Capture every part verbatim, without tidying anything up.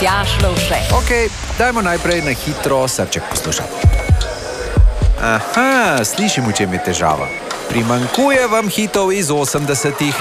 Matjaž Lovše. Ok, dajmo najprej na hitro srček poslušati. Aha, slišim, v čem je težava. Primanjkuje vam hitov iz osemdesetih.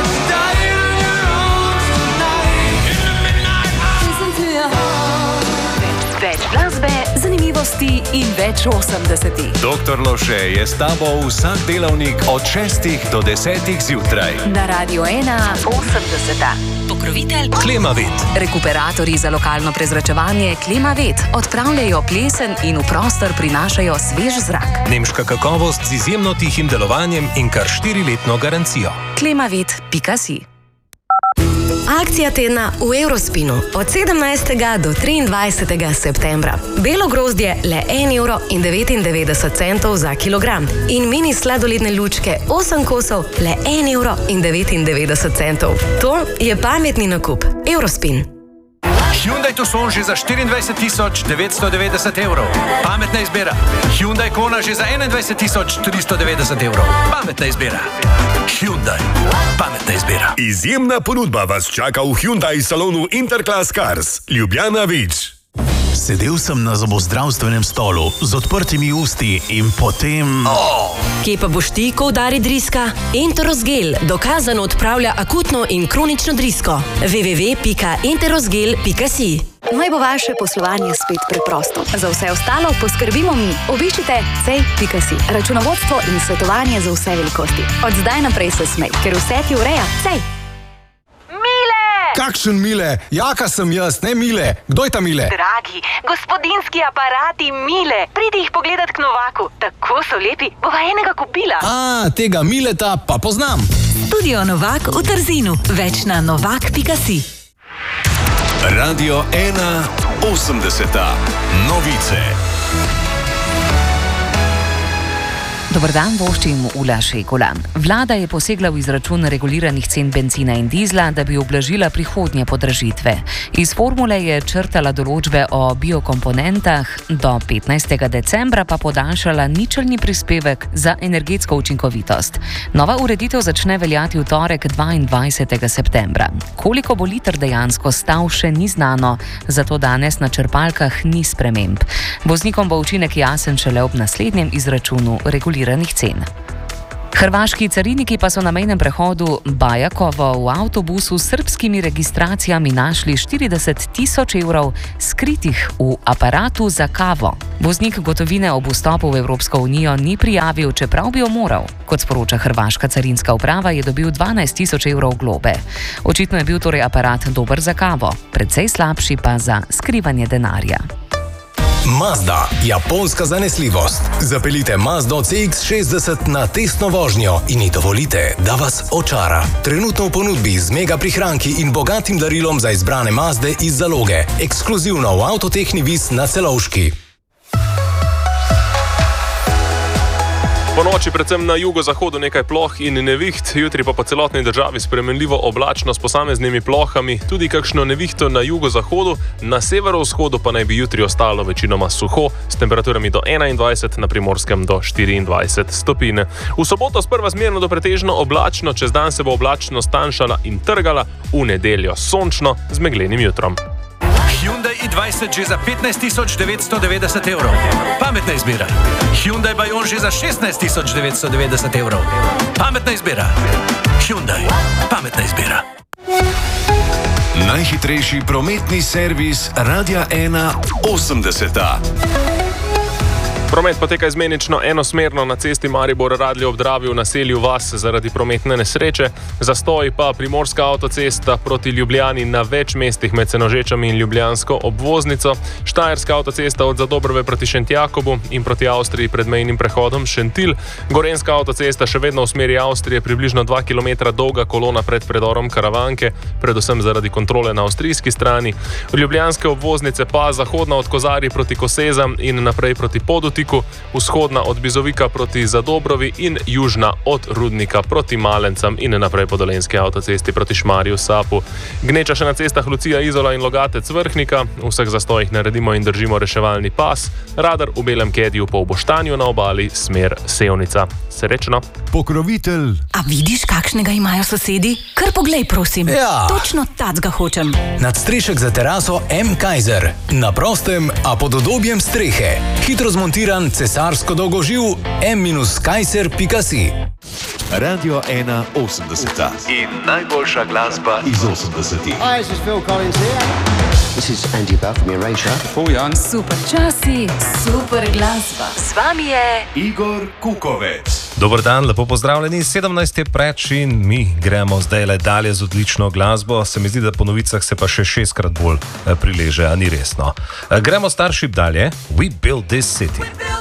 Več glasbe, zanimivosti in več osemdesetih. Doktor Lovše je s tabo vsak delavnik od šestih do desetih zjutraj. Na Radio ena osemdeseta. Pokrovitelj Klimavet. Rekuperatorji za lokalno prezračevanje Klimavet odpravljajo plesen in v prostor prinašajo svež zrak. Nemška kakovost z izjemno tihim delovanjem in kar štiriletno garancijo. klimavet pika si. Akcija tedna v Eurospinu od sedemnajstega do triindvajsetega septembra. Belo grozdje le en evro in devetindevetdeset centov za kilogram in mini sladoledne lučke osem kosov le en evro in devetindevetdeset centov. To je pametni nakup. Eurospin. Hyundai Tucson že za štiriindvajset tisoč devetsto devetdeset evrov. Pametna izbira. Hyundai Kona že za enaindvajset tisoč tristo devetdeset evrov. Pametna izbira. Hyundai. Pametna izbira. Izjemna ponudba vas čaka v Hyundai salonu Interclass Cars. Ljubljana Vič. Sedel sem na zobozdravstvenem stolu z odprtimi usti in potem... Oh. Kje pa boš ti, ko udari driska? Enterosgel dokazano odpravlja akutno in kronično drisko. w w w pika enterosgel pika si. Naj bo vaše poslovanje spet preprosto. Za vse ostalo poskrbimo mi. Obiščite cej pika si. Računovodstvo in svetovanje za vse velikosti. Od zdaj naprej se smej, ker vse ti ureja cej. Kakšen Mile? Jaka sem jaz, ne Mile. Kdo je ta Mile? Dragi, gospodinski aparati Mile. Pridi jih pogledat k Novaku. Tako so lepi. Bova enega kupila. A, tega Mileta pa poznam. Studio Novak v Trzinu. Več na novak pika si. Radio ena osemdeseta. Novice. Dobar dan, voščim Ula Šekula. Vlada je posegla v izračun reguliranih cen bencina in dizla, da bi ublažila prihodnje podražitve. Iz formule je črtala določbe o biokomponentah, do petnajstega decembra pa podaljšala ničelni prispevek za energetsko učinkovitost. Nova ureditev začne veljati v torek dvaindvajsetega septembra. Koliko bo liter dejansko stal, še ni znano, zato danes na črpalkah ni sprememb. Voznikom bo učinek jasen šele ob naslednjem izračunu reguliranih cen. Hrvaški cariniki pa so na mejnem prehodu Bajakovo v avtobusu s srbskimi registracijami našli štirideset tisoč evrov skritih v aparatu za kavo. Voznik gotovine ob vstopu v Evropsko unijo ni prijavil, čeprav bi jo moral. Kot sporoča hrvaška carinska uprava, je dobil dvanajst tisoč evrov globe. Očitno je bil torej aparat dober za kavo, precej slabši pa za skrivanje denarja. Mazda, japonska zanesljivost. Zapeljite Mazdo C X šestdeset na testno vožnjo in ji dovolite, da vas očara. Trenutno v ponudbi z mega prihranki in bogatim darilom za izbrane Mazde iz zaloge. Ekskluzivno v Avtotehni Vis na Celovški. Po noči predvsem na jugozahodu nekaj ploh in neviht, jutri pa po celotni državi spremenljivo oblačno s posameznimi plohami, tudi kakšno nevihto na jugozahodu, na severovzhodu pa naj bi jutri ostalo večinoma suho, s temperaturami do enaindvajset, na Primorskem do štiriindvajset stopinj. V soboto sprva zmerno do pretežno oblačno, čez dan se bo oblačnost tanjšala in trgala, v nedeljo sončno z meglenim jutrom. Hyundai i dvajset že za petnajst tisoč devetsto devetdeset evrov. Pametna izbira. Hyundai Bayon že za šestnajst tisoč devetsto devetdeset evrov. Pametna izbira. Hyundai. Pametna izbira. Najhitrejši prometni servis Radia ena osemdeseta. Promet poteka izmenično enosmerno na cesti Maribor-Radlje ob Dravi v naselju Vas zaradi prometne nesreče, zastoj pa Primorska avtocesta proti Ljubljani na več mestih med Senožečami in ljubljansko obvoznico, Štajerska avtocesta od Zadobrove proti Šentjakobu in proti Avstriji pred mejnim prehodom Šentilj, Gorenjska avtocesta še vedno v smeri Avstrije približno dva kilometra dolga kolona pred predorom Karavanke, predvsem zaradi kontrole na avstrijski strani, ljubljanske obvoznice pa zahodna od Kozarij proti Kosezam in naprej proti Podutiču, Mostiku, vzhodna od Bizovika proti Zadobrovi in južna od Rudnika proti Malencam in naprej po Dolenjski avtocesti proti Šmarju Sapu. Gneča še na cestah Lucija, Izola in Logatec Vrhnika, v vseh zastojih naredimo in držimo reševalni pas, radar v Belem Kediju po Boštanju na obali, smer Sevnica. Srečno! Pokrovitelj. A vidiš, kakšnega imajo sosedi? Kar poglej, prosim. Ja. Točno tacga hočem. Nadstrešek za teraso M. Kaiser. Na prostem, a pod udobjem strehe. Hitro zmontiran cesarsko dolgoživ M Kaiser pika si. Radio ena osemdeset in najboljša glasba iz osemdesetih. Hi, this is Phil Collins here. This is Andy Buff from Erasure. Paul Young. Super časi, super glasba. Z vami je Igor Kukovec. Dober dan, lepo pozdravljeni. sedemnajst je preč in mi gremo zdaj le dalje z odlično glasbo. Se mi zdi, da po novicah se pa še šestkrat bolj prileže, a ni resno. Gremo Starship dalje. We build this city.